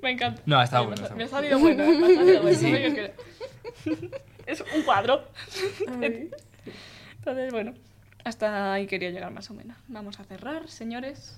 Me encanta. No, ha estado bueno. Me ha salido bueno. Me ha salido bueno. Sí. Es un cuadro. Ay. Entonces, bueno, hasta ahí quería llegar más o menos. Vamos a cerrar, señores.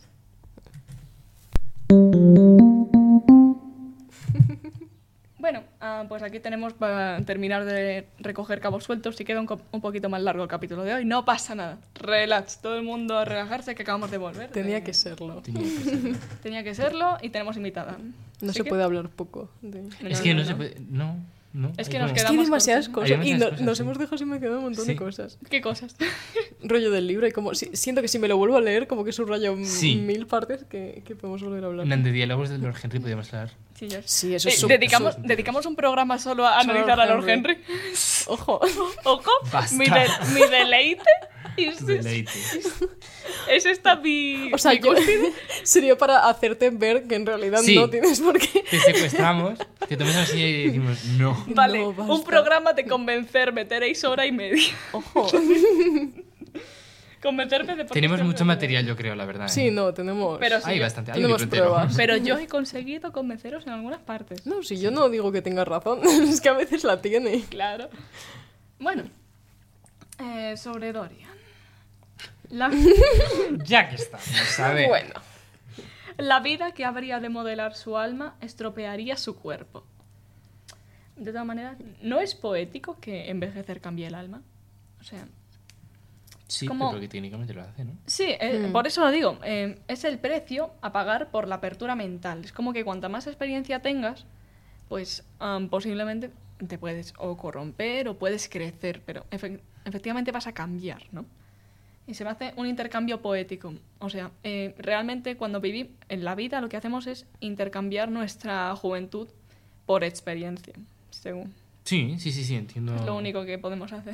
Bueno, pues aquí tenemos para terminar de recoger cabos sueltos. Si queda un poquito más largo el capítulo de hoy, no pasa nada. Relax, todo el mundo a relajarse que acabamos de volver. Tenía que serlo. Tenía que serlo y tenemos invitada. No Así se que- puede hablar poco. Es que no se puede... No. Es que nos Es que quedamos hay demasiadas cortos. cosas. Hay Y demasiadas cosas, nos sí. hemos dejado sin mencionar un montón Sí. de cosas. ¿Qué cosas? Rollo del libro y como... siento que si me lo vuelvo a leer, como que subrayo Sí. 1000 partes que podemos volver a hablar. De diálogos de Lord Henry podíamos hablar. Sí, ya. Sí, eso es dedicamos un programa solo a Solo analizar a Lord Lord Henry. Ojo. Ojo, Basta. mi deleite. Deleite. Es esta mi... O sea, mi yo, cúspide. sería para hacerte ver que en realidad Sí. no tienes por qué. Te secuestramos, te tomas así y decimos no. Vale, No, basta. un programa de convencerme, tenéis hora y media. Ojo. Convencerme de por qué Tenemos estoy mucho haciendo- material, yo creo, la verdad. Sí, no, tenemos... Pero sí, Hay bastante. Hay un tenemos libro entero. pruebas. Pero yo he conseguido convenceros en algunas partes. No, si yo no digo que tengas razón, es que a veces la tiene. Claro. Bueno, sobre Dorian. La, Ya que estamos, a ver. Bueno. la vida que habría de modelar su alma estropearía su cuerpo. De todas maneras, ¿no es poético que envejecer cambie el alma? O sea, Sí, como- pero que técnicamente lo hace, ¿no? sí, por eso lo digo. Es el precio a pagar por la apertura mental. Es como que cuanta más experiencia tengas, pues posiblemente te puedes o corromper o puedes crecer, pero efectivamente vas a cambiar, ¿no? Y se me hace un intercambio poético. O sea, realmente cuando vivimos en la vida lo que hacemos es intercambiar nuestra juventud por experiencia, según. Sí, entiendo. Es lo único que podemos hacer.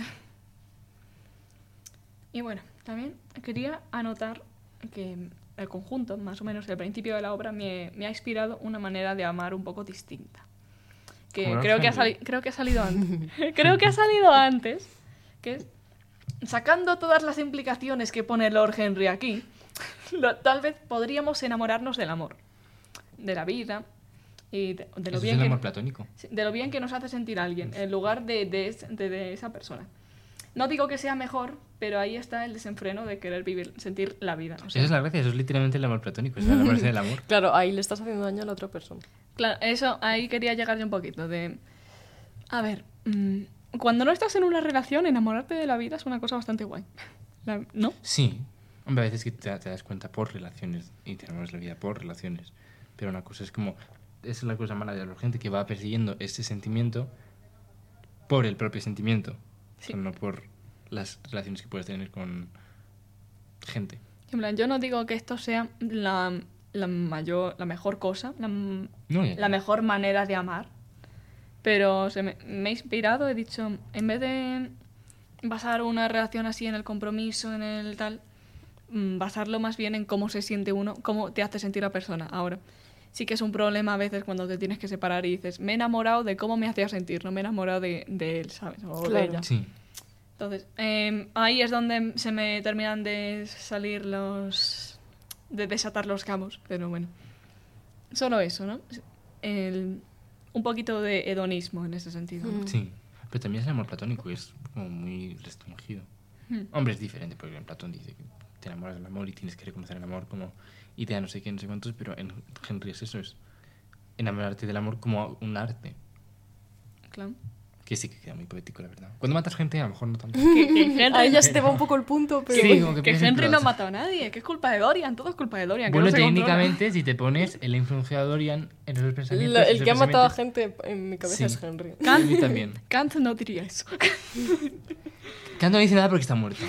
Y bueno, también quería anotar que el conjunto, más o menos el principio de la obra, me ha inspirado una manera de amar un poco distinta. Que Como creo que, Henry. creo que ha salido antes. Creo que ha salido antes. Que es, sacando todas las implicaciones que pone Lord Henry aquí, tal vez podríamos enamorarnos del amor, de la vida y de lo Eso es bien el que amor platónico. sí, de lo bien que nos hace sentir alguien, en lugar de esa persona. No digo que sea mejor, pero ahí está el desenfreno de querer vivir, sentir la vida. O sea, Esa es la gracia, eso es literalmente el amor platónico, es enamorarse del amor. Claro, ahí le estás haciendo daño a la otra persona. claro, eso, ahí quería llegar yo un poquito de... A ver, cuando no estás en una relación, enamorarte de la vida es una cosa bastante guay. ¿No? Sí, hombre, a veces que te das cuenta por relaciones y te enamoras de la vida por relaciones, pero una cosa es como, es la cosa mala de la gente que va persiguiendo ese sentimiento por el propio sentimiento, Sí. o sea, no por las relaciones que puedes tener con gente. En plan, yo no digo que esto sea la mejor cosa, No, ya. la mejor manera de amar, pero me ha inspirado, he dicho, en vez de basar una relación así en el compromiso, en el tal, basarlo más bien en cómo se siente uno, cómo te hace sentir la persona. Ahora, sí que es un problema a veces cuando te tienes que separar y dices, me he enamorado de cómo me hacía sentir, no me he enamorado de él, ¿sabes? O de Claro. ella. Sí, Entonces, ahí es donde se me terminan de salir de desatar los cabos, pero bueno. Solo eso, ¿no? Un poquito de hedonismo en ese sentido. sí. Pero también es el amor platónico, es como muy restringido. Hombre, es diferente, porque en Platón dice que te enamoras del amor y tienes que reconocer el amor como idea no sé qué, no sé cuántos, pero en Henry es eso, es enamorarte del amor como un arte. Claro. Que sí que queda muy poético, la verdad. Cuando matas gente, a lo mejor no tanto. Que Ahí ya se te va un poco el punto, pero... Sí, como que que piensas en Henry no plot. mató a nadie, que es culpa de Dorian, todo es culpa de Dorian. Que Bueno, no se controla. técnicamente, si te pones, él ha influenciado a Dorian en esos pensamientos. el esos que ha matado a pensamientos- gente en mi cabeza Sí. es Henry. A mí también. Kant no diría eso. Kant no dice nada porque está muerto.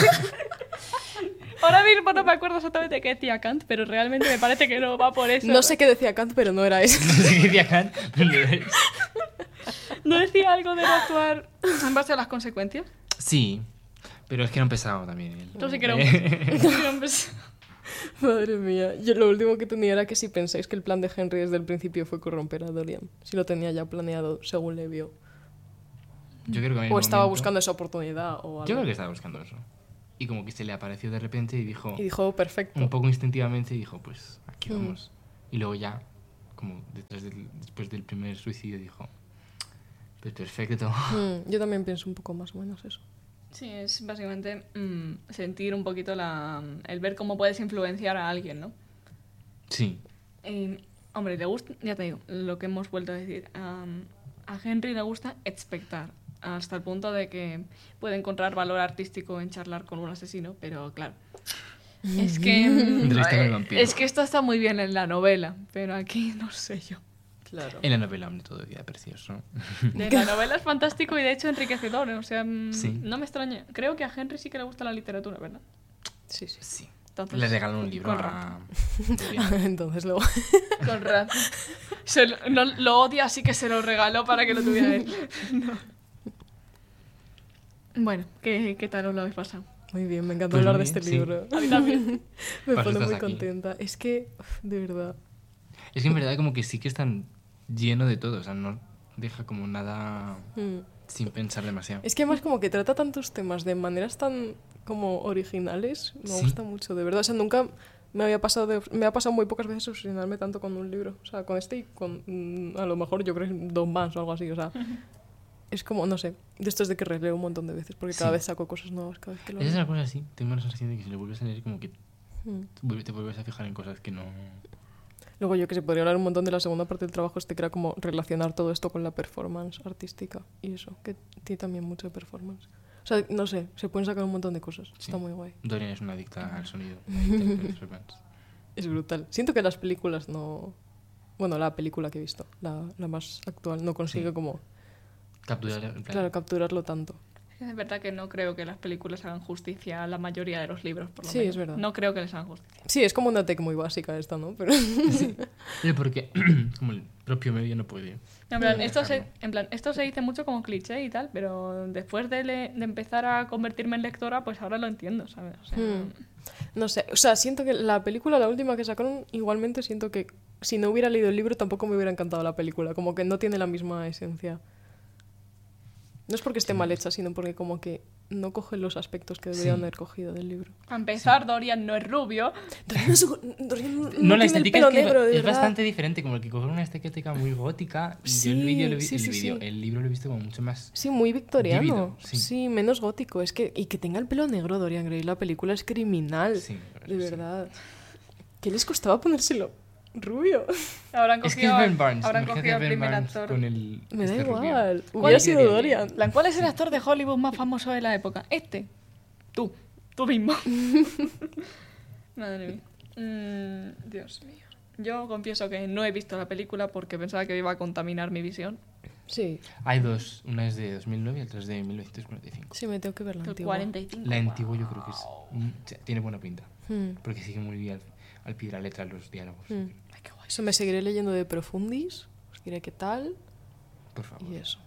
Ahora mismo no me acuerdo exactamente qué decía Kant, pero realmente me parece que no va por eso. No sé qué decía Kant, pero no era eso. No sé qué decía Kant, no lo es. ¿No decía algo de no actuar en base a las consecuencias? Sí, pero es que era un pesado también. Él. Tú sí que era un pesado. Madre mía. Yo lo último que tenía era que si pensáis que el plan de Henry desde el principio fue corromper a Dorian. Si lo tenía ya planeado según le vio. Yo creo que en O el estaba momento- buscando esa oportunidad o algo. Yo creo que estaba buscando eso. Y como que se le apareció de repente y dijo, Y dijo, perfecto. un poco instintivamente, dijo, pues aquí vamos. Y luego ya, como después del primer suicidio dijo, pues perfecto. Yo también pienso un poco más o menos eso. Sí, es básicamente sentir un poquito el ver cómo puedes influenciar a alguien, ¿no? Sí. Hombre, le gusta, ya te digo, lo que hemos vuelto a decir. A Henry le gusta expectar, hasta el punto de que puede encontrar valor artístico en charlar con un asesino, pero claro. Es que. Entrevista con el vampiro. Es que esto está muy bien en la novela, pero aquí no sé yo. Claro. En la novela, hombre, todo queda precioso. De la novela es fantástico y de hecho enriquecedor, o sea, Sí. no me extraña. Creo que a Henry sí que le gusta la literatura, ¿verdad? Sí, sí. Sí. Entonces, Le regalan un libro con a... Entonces luego... Con razón. Lo odia, así que se lo regaló para que lo tuviera él. No. Bueno, ¿qué tal os lo habéis pasado? Muy bien, me encanta Pues hablar de muy este bien, sí. libro. A mí también. Me Para eso pone muy estás aquí. contenta. Es que, de verdad... Es que en verdad como que sí que están lleno de todo, o sea, no deja como nada sin pensar demasiado. Es que además como que trata tantos temas de maneras tan como originales. Me Sí. gusta mucho, de verdad. O sea, nunca me había pasado... Me ha pasado muy pocas veces obsesionarme tanto con un libro. O sea, con este y con... a lo mejor yo creo que 2 más o algo así. O sea, es como, no sé, de estos de que releo un montón de veces. Porque cada Sí. vez saco cosas nuevas cada vez que lo Esa es leo. una cosa así, tengo la sensación de que si lo vuelves a leer como que Mm. te vuelves a fijar en cosas que no... Luego yo que sé, podría hablar un montón de la segunda parte del trabajo este que era como relacionar todo esto con la performance artística y eso, que tiene también mucho de performance. O sea, no sé, se pueden sacar un montón de cosas. Sí. Está muy guay. Dorian es una adicta al sonido. adicta a los performance. Es brutal. Siento que las películas no... Bueno, la película que he visto, la más actual, no consigue Sí. como, Capturar, en plan, claro, capturarlo tanto. Es verdad que no creo que las películas hagan justicia a la mayoría de los libros, por lo Sí, menos. es verdad. No creo que les hagan justicia. Sí, es como una tech muy básica esta, ¿no? Pero... Pero porque como el propio medio no puede... En plan, Sí. esto se dice mucho como cliché y tal, pero después de empezar a convertirme en lectora, pues ahora lo entiendo, ¿sabes? O sea, No sé, o sea, siento que la película, la última que sacaron, igualmente siento que si no hubiera leído el libro tampoco me hubiera encantado la película, como que no tiene la misma esencia. No es porque esté mal hecha, sino porque como que no coge los aspectos que deberían Sí. haber cogido del libro. a empezar, Dorian no es rubio. Dorian No, la tiene el estética pelo es, que negro, de es verdad. bastante diferente, como el que coge una estética muy gótica. Sí, Yo el vídeo lo vi- sí, sí, sí. el libro lo he visto como mucho más... Sí, muy victoriano. Vívido, sí. sí. Menos gótico. Es que, y que tenga el pelo negro Dorian Gray, la película es criminal. Sí, de sí. verdad. ¿Qué les costaba ponérselo rubio? Habrán Es que es cogido, Ben Barnes. habrán imagínate cogido a el Ben primer Barnes actor. con el... Me da este rubio. igual. ¿Cuál Hubiera sido quedaría Dorian. bien? ¿Cuál es el actor de Hollywood más famoso de la época? Tú mismo. Madre mía. Dios mío. Yo confieso que no he visto la película porque pensaba que iba a contaminar mi visión. Sí, Hay dos, una es de 2009 y otra es de 1945. sí, me tengo que ver la El antigua. 45. La antigua yo creo que tiene buena pinta, Hmm. porque sigue muy bien al pie de la letra los diálogos. Hmm. Ay, qué guay. Eso me seguiré leyendo de Profundis. Os diré qué tal. Por favor. Y eso.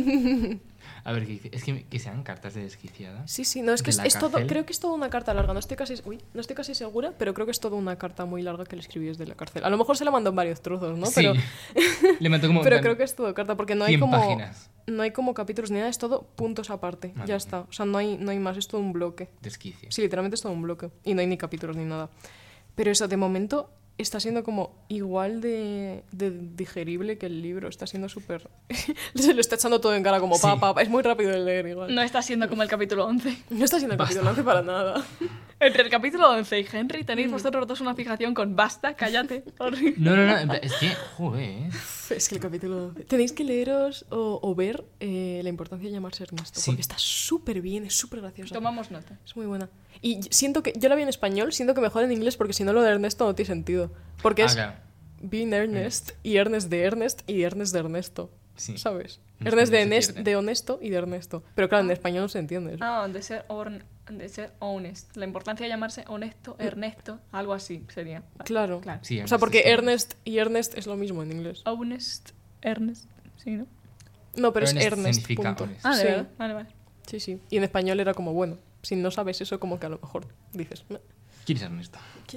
A ver, ¿qué dice? Es que sean cartas de desquiciada. Sí, sí, no, es que ¿De la es todo, cárcel? creo que es toda una carta larga. No estoy casi segura, pero creo que es toda una carta muy larga que le escribí desde la cárcel. A lo mejor se la mandó en varios trozos, ¿no? Sí. Pero, Le mató como pero en plan creo que es todo carta, porque no hay 100 como páginas. no hay como capítulos ni nada, es todo puntos aparte. Madre Ya mía. está. O sea, no hay más, es todo un bloque. Desquicia. Sí, literalmente es todo un bloque. Y no hay ni capítulos ni nada. Pero eso, de momento, está siendo como igual de digerible que el libro. Está siendo súper... Se lo está echando todo en cara como Sí. Es muy rápido de leer igual. No está siendo como el capítulo 11. No está siendo el capítulo 11 para nada. Entre el capítulo 11 y Henry tenéis vosotros dos una fijación con basta, cállate. Horrible. No, en plan, es que, joder. Es que el capítulo 11... Tenéis que leeros o ver La importancia de llamarse Ernesto. Sí. Porque está súper bien, es súper graciosa. Tomamos nota. Es muy buena. Y siento que... Yo la vi en español, siento que mejor en inglés porque si no lo de Ernesto no tiene sentido. Porque es... Claro. Being Ernest y Ernest de Ernest y Ernest de Ernesto. Sí. ¿Sabes? En Ernest español se pierde. de honesto y de Ernesto. Pero claro, en español no se entiende eso. Ah, de ser honest. La importancia de llamarse honesto, Ernesto, algo así sería. Claro. Claro. Sí, O sea, porque sí. Ernest y Ernest es lo mismo en inglés. Honest, Ernest. Sí, ¿no? No, pero Ernest es Ernest, significa punto. honest. Ah, de Sí. verdad. Vale, vale. Sí, sí. Y en español era como, bueno, si no sabes eso, como que a lo mejor dices... "Meh". ¿Quién es Ernesto?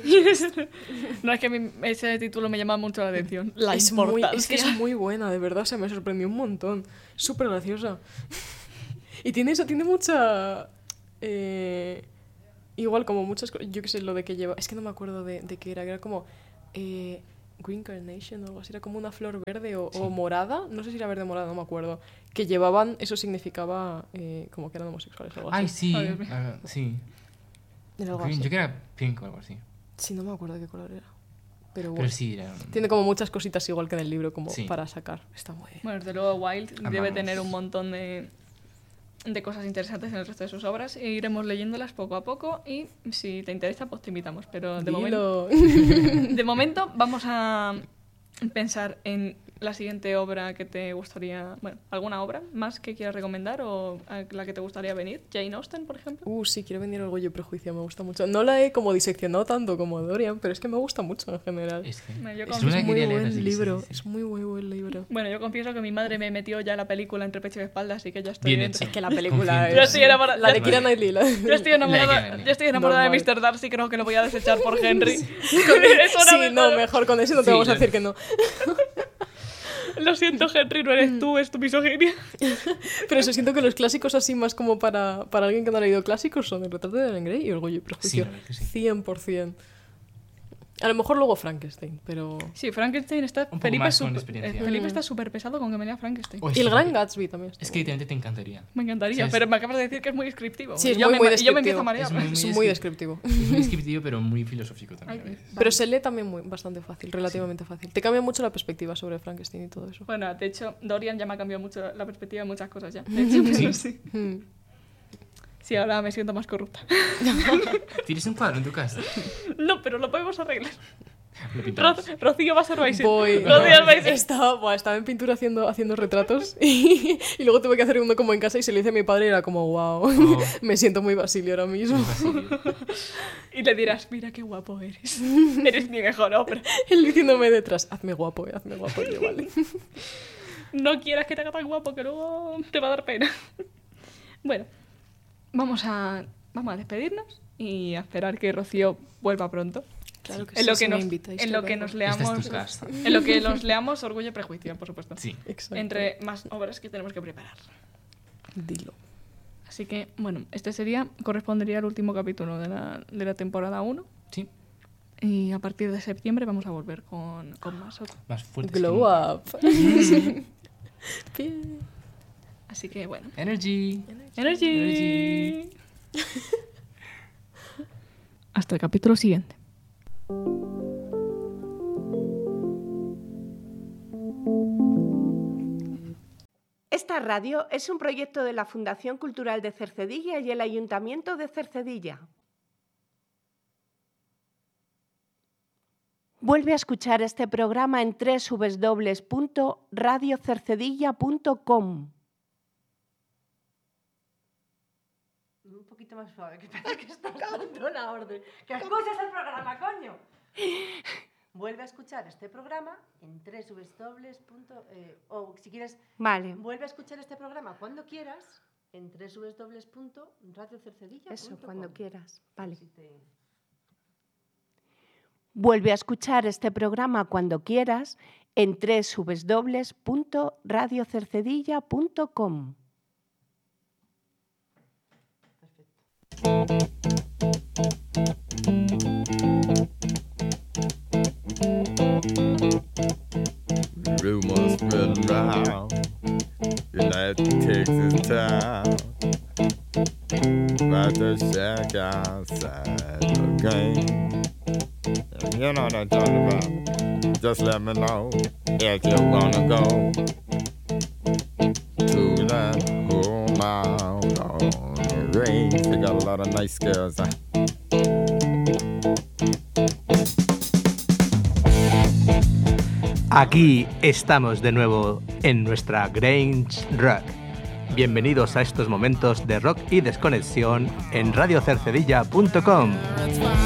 No es que ese título me llama mucho la atención. La Es muy, importancia. es que es muy buena, de verdad, se me sorprendió un montón. Súper graciosa. Y tiene eso, tiene mucha... igual como muchas cosas, yo qué sé, lo de que lleva... Es que no me acuerdo de qué era como... Green Carnation o algo así, era como una flor verde o morada, no sé si era verde o morada, no me acuerdo, que llevaban, eso significaba como que eran homosexuales o algo así. Ay, sí. Ay, Dios mío. Sí. Era algo Green, así. yo creo que era pink o algo así. Sí, no me acuerdo de qué color era. Pero bueno, Pero sí, era... tiene como muchas cositas igual que en el libro como Sí. para sacar. Está muy bien. Bueno, desde luego Wilde debe Amamos. tener un montón de cosas interesantes en el resto de sus obras e iremos leyéndolas poco a poco y si te interesa pues te invitamos, pero Dilo. de momento vamos a pensar en la siguiente obra que te gustaría, bueno, alguna obra más que quieras recomendar o a la que te gustaría venir, Jane Austen, por ejemplo. Sí, quiero venir Orgullo y Prejuicio, me gusta mucho. No la he como diseccionado tanto como Dorian, pero es que me gusta mucho en general. Es que... Bueno, yo es confieso- una Es que muy quería leer, buen así que libro, sí, sí. es muy buen libro. Bueno, yo confieso que mi madre me metió ya la película entre pecho y espalda, así que ya estoy Bien dentro. hecho. Es que la película Confío en es... ti. Yo estoy enamorada- La de yo- Keira Knightley. Yo estoy enamorada, Like yo estoy enamorada de Normal. Mr. Darcy, creo que lo voy a desechar por Henry. Es una Sí, vez no, más. mejor con eso no te Sí, vamos a yo- decir que no. Lo siento, Henry, no eres tú, es tu misoginia. Pero eso, siento que los clásicos así más como para alguien que no ha leído clásicos son El retrato de Dorian Gray y Orgullo y Prejuicio. Sí, la verdad que sí. 100%. A lo mejor luego Frankenstein, pero... Sí, Frankenstein está... Un poco Felipe, más es con súper- experiencia. Felipe está súper pesado con que me lea Frankenstein. Oh, Y El sí, Gran porque- Gatsby también. está Es que muy bien. literalmente te encantaría. Me encantaría, ¿Sabes? pero me acabas de decir que es muy descriptivo. Sí, es Y yo muy, me, muy y yo me empiezo a descriptivo. marear. Es Es muy descriptivo. Es muy descriptivo, pero muy filosófico también. a Ay, veces. Pero se lee también bastante fácil, relativamente fácil. Te cambia mucho la perspectiva sobre Frankenstein y todo eso. Bueno, de hecho, Dorian ya me ha cambiado mucho la perspectiva de muchas cosas ya. De hecho, pero sí. Mm. Sí, ahora me siento más corrupta. ¿Tienes un cuadro en tu casa? No, pero lo podemos arreglar. Lo pintamos. Rocío va a ser Baisil. Voy. Rocío es Baisil. Estaba en pintura haciendo retratos y luego tuve que hacer uno como en casa y se lo hice a mi padre y era como, wow, Oh. me siento muy Basilio ahora mismo. Y le dirás, mira qué guapo eres. Eres mi mejor obra. Él diciéndome detrás, hazme guapo. Y yo, vale. No quieras que te haga tan guapo que luego te va a dar pena. Bueno, vamos a despedirnos y a esperar que Rocío vuelva pronto. Claro que En lo sí, que si me nos, invitáis, en yo lo que vengo. nos Esta es leamos, tu casa. en lo que nos leamos Orgullo y Prejuicio, por supuesto. Sí. Exacto. Entre más obras que tenemos que preparar. Dilo. Así que, bueno, este correspondería al último capítulo de la temporada 1. Sí. Y a partir de septiembre vamos a volver con más otras. Más fuerte. Glow up. Bien. Así que, bueno. Energy. ¡Energy! Hasta el capítulo siguiente. Esta radio es un proyecto de la Fundación Cultural de Cercedilla y el Ayuntamiento de Cercedilla. Vuelve a escuchar este programa en www.radiocercedilla.com. Un poquito más suave, que parece que estás dando la orden. ¡Que escuches el programa, coño! Vuelve a escuchar este programa en o si quieres, vale. Vuelve a escuchar este programa cuando quieras en www.radiocercedilla.com. Eso, cuando quieras. Vale. Vuelve a escuchar este programa cuando quieras en www.radiocercedilla.com. Rumors spread around United Texas town about the shack outside the game. You know what I'm talking about. Just let me know if you wanna go to that whole mile on the range. They got a lot of nice girls. Aquí estamos de nuevo en nuestra Grange Rock. Bienvenidos a estos momentos de rock y desconexión en radiocercedilla.com.